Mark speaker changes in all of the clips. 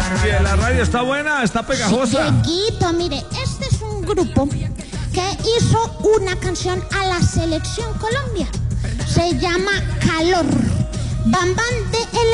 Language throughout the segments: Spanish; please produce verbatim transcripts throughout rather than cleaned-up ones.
Speaker 1: Bien, la radio está buena, está pegajosa.
Speaker 2: Dieguito, mire, este es un grupo que hizo una canción a la Selección Colombia. Se llma Calor. Bambán de L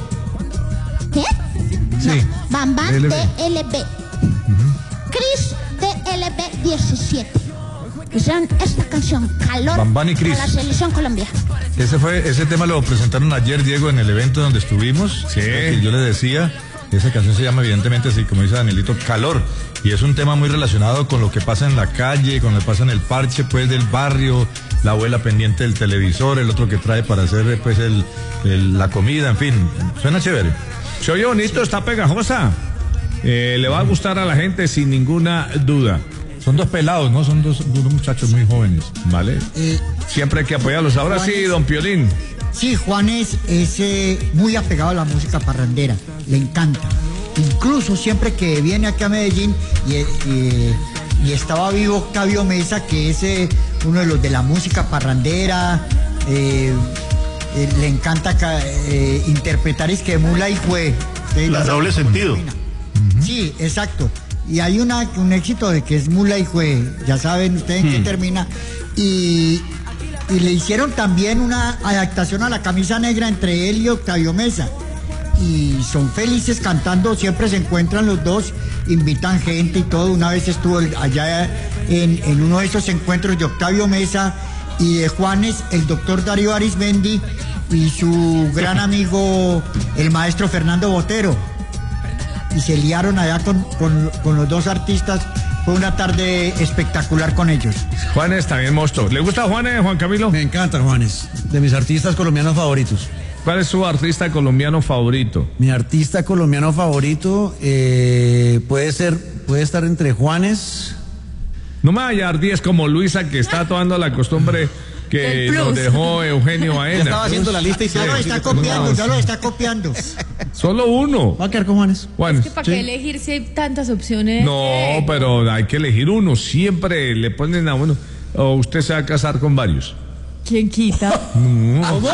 Speaker 2: B. ¿Qué?
Speaker 1: Sí.
Speaker 2: No, Bambán
Speaker 1: L B.
Speaker 2: de L B. Uh-huh. Chris de L B diecisiete. Hicieron esta canción, Calor,
Speaker 1: Bambán y Chris.
Speaker 2: a la Selección Colombia.
Speaker 3: Ese fue, ese tema lo presentaron ayer, Diego, en el evento donde estuvimos.
Speaker 1: Sí.
Speaker 3: Que yo le decía, esa canción se llama evidentemente así, como dice Danielito, Calor. Y es un tema muy relacionado con lo que pasa en la calle, con lo que pasa en el parche, pues, del barrio, la abuela pendiente del televisor, el otro que trae para hacer, pues, el, el, la comida, en fin. Suena chévere.
Speaker 1: Se oye bonito, está pegajosa. Eh, le va a gustar a la gente sin ninguna duda.
Speaker 3: Son dos pelados, ¿no? Son dos, dos muchachos muy jóvenes.
Speaker 1: ¿Vale?
Speaker 4: Eh,
Speaker 1: Siempre hay que apoyarlos. Ahora
Speaker 4: Juanes,
Speaker 1: sí, don Piolín.
Speaker 4: Sí, Juanes es eh, muy apegado a la música parrandera, le encanta. Incluso siempre que viene aquí a Medellín y, y, y estaba vivo Octavio Mesa, que es eh, uno de los de la música parrandera, eh, eh, le encanta eh, interpretar es que Mula y Fue.
Speaker 5: La doble sentido.
Speaker 4: Uh-huh. Sí, exacto. Y hay una, un éxito de que es Mula y Jue, ya saben ustedes en qué termina. Y, y le hicieron también una adaptación a La Camisa Negra entre él y Octavio Mesa. Y son felices cantando, siempre se encuentran los dos, invitan gente y todo. Una vez estuvo allá en, en uno de esos encuentros de Octavio Mesa y de Juanes, el doctor Darío Arismendi y su gran amigo, el maestro Fernando Botero. Y se liaron allá con, con, con los dos artistas. Fue una tarde espectacular con ellos.
Speaker 1: Juanes también monstruo. ¿Le gusta Juanes, Juan Camilo?
Speaker 6: Me encanta Juanes, de mis artistas colombianos favoritos.
Speaker 1: ¿Cuál es su artista colombiano favorito?
Speaker 6: Mi artista colombiano favorito eh, puede ser, puede estar entre Juanes.
Speaker 1: No me vaya a dar diez como Luisa, que está tomando la costumbre que nos dejó Eugenio Baena.
Speaker 6: Estaba haciendo la lista y
Speaker 4: ya lo está copiando, ya lo está copiando.
Speaker 1: Solo uno.
Speaker 6: Va a quedar con Juanes.
Speaker 1: Juanes.
Speaker 7: Es que para
Speaker 1: ¿Sí?
Speaker 7: qué elegir si hay tantas opciones.
Speaker 1: No, pero hay que elegir uno. Siempre le ponen a uno. O usted se va a casar con varios.
Speaker 7: ¿Quién quita?
Speaker 1: No.
Speaker 6: ¿Cómo?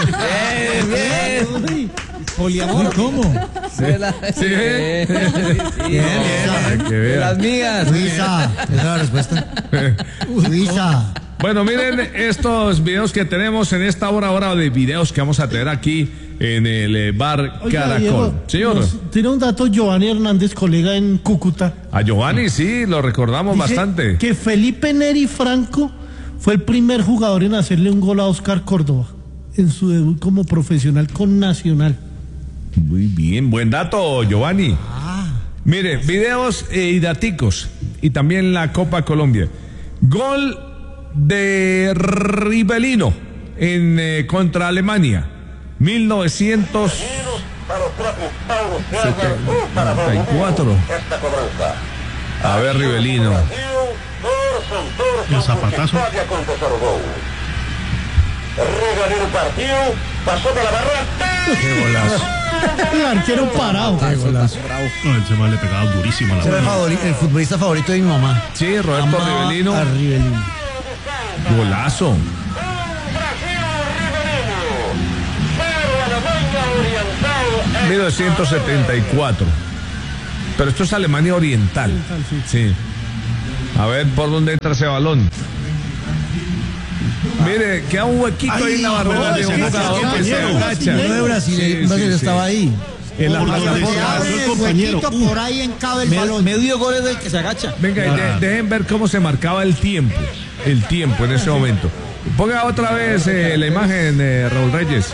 Speaker 8: Bien, bien.
Speaker 6: Poliamor, ¿cómo?
Speaker 1: Sí. Sí.
Speaker 6: Bien, bien.
Speaker 1: Que vea.
Speaker 8: Las migas.
Speaker 4: Luisa,
Speaker 6: Esa es la respuesta.
Speaker 4: Luisa.
Speaker 1: Bueno, miren estos videos que tenemos en esta hora, hora de videos que vamos a tener aquí en el eh, bar
Speaker 9: Oiga,
Speaker 1: Caracol.
Speaker 9: Diego,
Speaker 1: Señor.
Speaker 9: nos tiene un dato Giovanni Hernández, colega en Cúcuta.
Speaker 1: A Giovanni sí, lo recordamos
Speaker 9: Dice
Speaker 1: bastante.
Speaker 9: que Felipe Neri Franco fue el primer jugador en hacerle un gol a Oscar Córdoba en su debut como profesional con Nacional.
Speaker 1: Muy bien, buen dato, Giovanni.
Speaker 4: Ah.
Speaker 1: Mire, videos eh, y daticos. Y también la Copa Colombia. Gol de Rivelino en eh, contra Alemania. mil novecientos setenta y cuatro. A ver, Rivelino.
Speaker 5: El zapatazo.
Speaker 10: Regaló el partido, pasó por la barra.
Speaker 1: Qué golazo.
Speaker 9: El arquero parado.
Speaker 6: Qué golazo.
Speaker 5: No, ese mal le pegaba durísimo a la
Speaker 6: Ese era el,
Speaker 5: bola.
Speaker 6: favori- el futbolista favorito de mi mamá.
Speaker 1: Sí, Roberto
Speaker 6: Amaba
Speaker 1: Rivelino.
Speaker 6: a Rivelino.
Speaker 1: Golazo. mil novecientos setenta y cuatro. Pero esto es Alemania Oriental. Sí. A ver por dónde entra ese balón. Mire, queda un huequito ahí en la barrera de un jugador que se agacha.
Speaker 6: Uno de Brasil,
Speaker 1: Sí,
Speaker 6: un brasileño
Speaker 1: sí,
Speaker 6: estaba
Speaker 1: sí.
Speaker 6: ahí.
Speaker 1: En la
Speaker 5: Por donde
Speaker 1: plataforma.
Speaker 5: se agarró el
Speaker 4: El
Speaker 5: compañero.
Speaker 4: huequito por ahí encabe el
Speaker 6: Me-
Speaker 4: balón.
Speaker 6: medio gol es del que se agacha.
Speaker 1: Venga, y de- dejen ver cómo se marcaba el tiempo. El tiempo en ese momento. Ponga otra vez eh, la imagen de Raúl Reyes.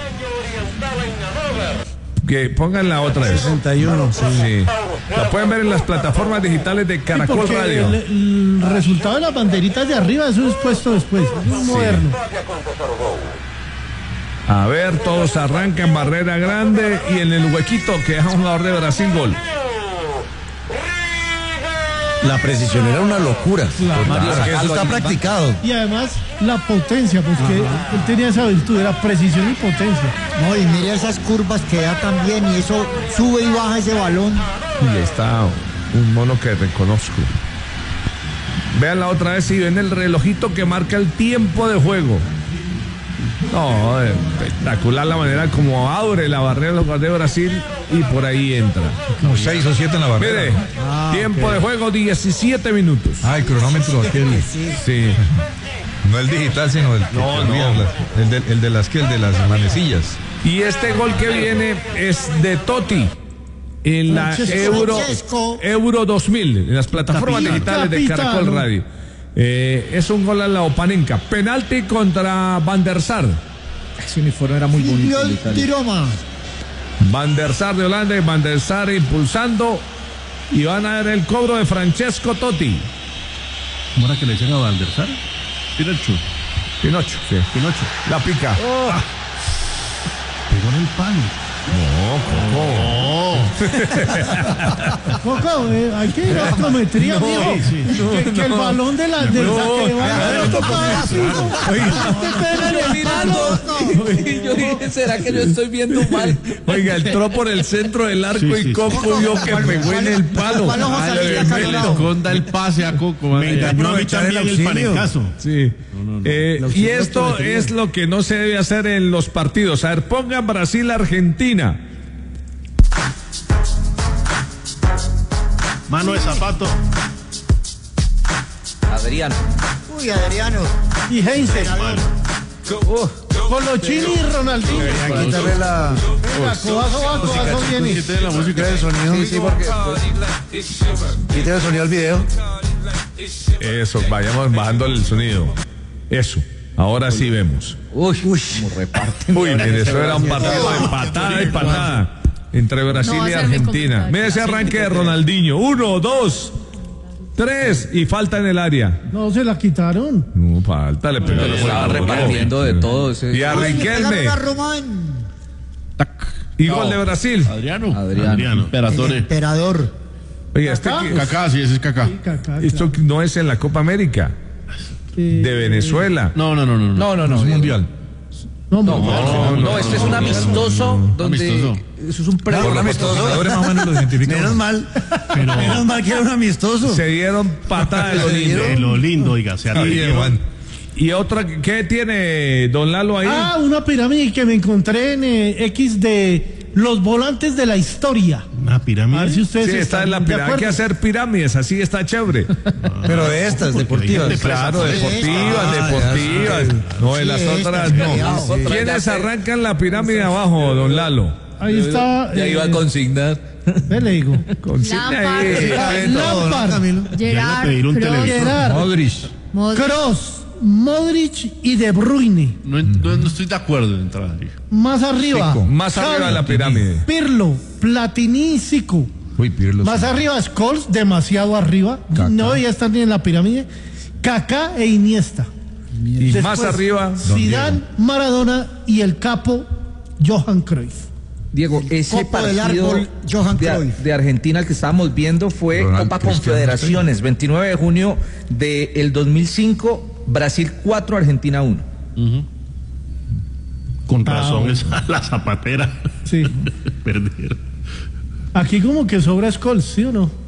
Speaker 1: Que pónganla otra vez.
Speaker 6: sesenta y uno, sí.
Speaker 1: Sí. La pueden ver en las plataformas digitales de Caracol
Speaker 9: Porque
Speaker 1: Radio.
Speaker 9: el, el resultado de las banderitas de arriba, eso es puesto después. Es muy moderno.
Speaker 1: A ver, todos arrancan barrera grande y en el huequito que deja un jugador de Brasil gol.
Speaker 6: La precisión era una locura.
Speaker 9: Claro.
Speaker 6: Mario, es que eso está practicado.
Speaker 9: Y además la potencia, pues que él tenía esa virtud, era precisión y potencia.
Speaker 4: No, y mire esas curvas que da también, y eso sube y baja ese balón.
Speaker 1: Y ahí está un mono que reconozco. Vean la otra vez y ven el relojito que marca el tiempo de juego. No, espectacular la manera como abre la barrera de los jugadores de Brasil y por ahí entra.
Speaker 3: Como seis o siete en la barrera.
Speaker 1: Mire,
Speaker 4: Ah,
Speaker 1: tiempo
Speaker 4: ok.
Speaker 1: de juego diecisiete minutos.
Speaker 3: Ah, el cronómetro aquel.
Speaker 1: Sí.
Speaker 3: No el digital, sino el,
Speaker 1: No,
Speaker 3: el,
Speaker 1: no.
Speaker 3: el, de, el de las que el de las manecillas.
Speaker 1: Y este gol que viene es de Totti en la
Speaker 9: Francesco.
Speaker 1: Euro,
Speaker 4: Francesco.
Speaker 1: Euro dos mil, en las plataformas
Speaker 9: Capitano.
Speaker 1: digitales de
Speaker 9: Capitano.
Speaker 1: Caracol Radio. Eh, es un gol a la Opanenka. Penalti contra Van der Sar.
Speaker 8: Ese uniforme era muy bonito. el de
Speaker 4: Filiol
Speaker 8: Italia.
Speaker 4: di Roma.
Speaker 1: Van der Sar de Holanda y Van der Sar impulsando. Y van a ver el cobro de Francesco Totti.
Speaker 5: ¿Cómo era que le dicen a Van der Sar? Pinocho.
Speaker 1: Pinocho, sí.
Speaker 5: Pinocho.
Speaker 1: La pica.
Speaker 5: Pegó en el palo.
Speaker 9: Coco, eh, hay que ir a optometría,
Speaker 5: No,
Speaker 9: mijo.
Speaker 5: sí,
Speaker 9: que, que el balón de la, del
Speaker 1: No,
Speaker 9: saque de banda
Speaker 1: claro,
Speaker 9: le toca así, ¿no? Te pega en el palo.
Speaker 8: Y yo dije, ¿será que yo estoy viendo mal?
Speaker 1: Oiga, entró por el centro del arco
Speaker 5: Sí,
Speaker 1: y
Speaker 5: sí,
Speaker 1: Coco vio que pegó en el palo.
Speaker 4: ¿Cuál ojo
Speaker 1: Ah,
Speaker 4: saliste
Speaker 1: le-
Speaker 4: acá,
Speaker 1: le-
Speaker 4: no?
Speaker 5: Conda el pase a Coco. Me engañó a mí también el panencazo.
Speaker 1: Sí. Eh, y esto es lo que no se debe hacer en los partidos. A ver, pongan Brasil-Argentina.
Speaker 5: Mano de zapato.
Speaker 8: Adriano.
Speaker 4: Uy, Adriano.
Speaker 9: Y Heinze. Colochini y Ronaldinho.
Speaker 6: Deberían quitarle la,
Speaker 9: Venga, codazo va, codazo viene.
Speaker 5: Quité la música
Speaker 6: el sonido.
Speaker 8: Sí, sí, porque
Speaker 6: Quítale el sonido al video.
Speaker 1: Eso, vayamos bajando el sonido. Eso. Ahora sí vemos.
Speaker 8: Uy, como reparten.
Speaker 1: Uy, mire, eso era un partido de patada y patada entre Brasil
Speaker 7: No va a
Speaker 1: y
Speaker 7: ser mi
Speaker 1: Argentina.
Speaker 7: comentario.
Speaker 1: Mire ese arranque de Ronaldinho. Uno, dos, tres y falta en el área.
Speaker 9: No, se la quitaron.
Speaker 1: No, falta, le pegó.
Speaker 8: Le estaba repartiendo de todo ese.
Speaker 1: Y a
Speaker 4: Ay, le pegaron
Speaker 1: Riquelme.
Speaker 4: a Román.
Speaker 1: Y gol de Brasil.
Speaker 5: Adriano.
Speaker 8: Adriano.
Speaker 4: El
Speaker 5: Imperatore.
Speaker 4: emperador.
Speaker 1: Oiga, este
Speaker 9: Kaká.
Speaker 1: que-
Speaker 5: Kaká, sí, ese es Kaká.
Speaker 9: Sí, Kaká,
Speaker 1: esto no es en la Copa América
Speaker 9: Eh,
Speaker 1: de Venezuela.
Speaker 5: No, no, no, no.
Speaker 8: No, no, no.
Speaker 3: Es mundial.
Speaker 9: No,
Speaker 8: No,
Speaker 9: no,
Speaker 8: no, este es un amistoso donde.
Speaker 5: Amistoso.
Speaker 8: Eso es un pre.
Speaker 3: Por los jugadores más o menos lo identifican.
Speaker 6: Menos mal. Menos mal que era un amistoso.
Speaker 1: Se dieron patada de lo lindo.
Speaker 5: De lo lindo, oiga, se
Speaker 3: Está bien,
Speaker 5: atrevieron.
Speaker 3: Juan.
Speaker 1: Y otra, ¿qué tiene Don Lalo ahí?
Speaker 9: Ah, una pirámide que me encontré en eh, X de los volantes de la historia.
Speaker 5: Una
Speaker 9: A ver si
Speaker 5: pirámide.
Speaker 9: ustedes
Speaker 1: Sí, está
Speaker 9: están
Speaker 1: en la
Speaker 9: de
Speaker 1: pirámide. Hay que
Speaker 9: acuerdo.
Speaker 1: hacer pirámides, así está chévere.
Speaker 6: Pero de estas, deportivas.
Speaker 5: de
Speaker 1: Claro,
Speaker 5: Sí,
Speaker 1: deportivas,
Speaker 6: ah,
Speaker 1: deportivas. No, en
Speaker 4: Sí,
Speaker 1: las
Speaker 4: estas,
Speaker 1: otras no.
Speaker 4: sí.
Speaker 1: ¿Quiénes arrancan la pirámide abajo, Don Lalo?
Speaker 9: Ahí está.
Speaker 8: Ya
Speaker 9: eh,
Speaker 8: iba a consignar.
Speaker 9: ve, le digo.
Speaker 1: Consigna
Speaker 7: Lampard.
Speaker 1: ahí.
Speaker 9: Lampard,
Speaker 5: Ya iba a
Speaker 7: Gerard,
Speaker 5: pedir un
Speaker 7: Kroos,
Speaker 5: televisor.
Speaker 9: Gerard,
Speaker 3: Modric.
Speaker 7: Modric.
Speaker 9: Kroos, Modric y De Bruyne.
Speaker 5: No, no, no estoy de acuerdo de entrada.
Speaker 9: Más arriba.
Speaker 1: Más arriba de la pirámide.
Speaker 9: Pirlo, Platini y Zico.
Speaker 3: Uy, Pirlo.
Speaker 9: Más arriba Scholes, demasiado arriba.
Speaker 3: Kaká.
Speaker 9: No debería estar ni en la pirámide. Kaká e Iniesta.
Speaker 1: Y
Speaker 9: Después,
Speaker 1: más arriba,
Speaker 9: Zidane, Maradona y el capo Johan Cruyff.
Speaker 8: Diego, ese
Speaker 4: Copo del
Speaker 8: partido
Speaker 4: árbol, Johan
Speaker 8: de,
Speaker 4: Cruyff.
Speaker 8: de Argentina, el que estábamos viendo, fue
Speaker 3: Ronald
Speaker 8: Copa
Speaker 3: Cristiano
Speaker 8: Confederaciones, veintinueve de junio del dos mil cinco, Brasil cuatro, Argentina uno.
Speaker 5: Con
Speaker 9: Ah,
Speaker 5: razón,
Speaker 9: bueno.
Speaker 5: esa la zapatera.
Speaker 9: Sí.
Speaker 5: Perdieron.
Speaker 9: Aquí como que sobra Scholes, ¿sí o no?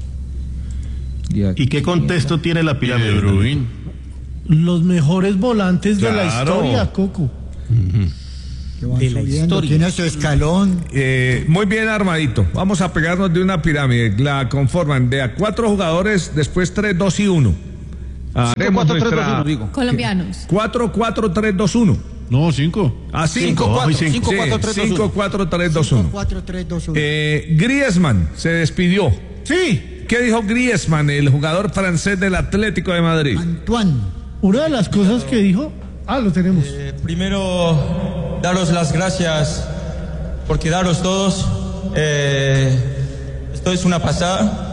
Speaker 5: ¿Y qué contexto tiene la pirámide?
Speaker 3: De Bruyne.
Speaker 9: Los mejores volantes de la
Speaker 1: Claro.
Speaker 9: historia, Coco.
Speaker 4: Que van
Speaker 9: De la
Speaker 4: subiendo,
Speaker 9: historia.
Speaker 4: tiene su escalón.
Speaker 1: eh, muy bien armadito. Vamos a pegarnos de una pirámide. La conforman de a cuatro jugadores, después tres, dos y uno. Haremos nuestra
Speaker 7: Colombianos.
Speaker 1: cuatro, cuatro, tres, dos, uno.
Speaker 5: No, cinco.
Speaker 1: A cinco,
Speaker 5: Cinco,
Speaker 1: cuatro,
Speaker 5: cinco,
Speaker 1: sí,
Speaker 8: cuatro, tres, dos,
Speaker 1: cinco,
Speaker 8: uno.
Speaker 1: cuatro, tres, dos, uno.
Speaker 4: cuatro, tres, dos, uno.
Speaker 1: Eh, Griezmann se despidió.
Speaker 9: Sí.
Speaker 1: ¿Qué dijo Griezmann, el jugador francés del Atlético de Madrid?
Speaker 4: Antoine.
Speaker 9: Una de las cosas que dijo. Ah, lo tenemos.
Speaker 11: Eh, primero, daros las gracias por quedaros todos. Eh, esto es una pasada.